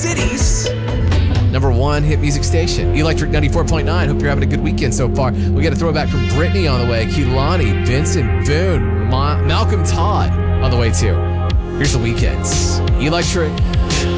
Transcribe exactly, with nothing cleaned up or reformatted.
city's number one hit music station, Electric ninety-four point nine. Hope you're having a good weekend so far. We got a throwback from Brittany on the way, Kehlani, Benson Boone, Ma- Malcolm Todd on the way too. Here's the weekends. Electric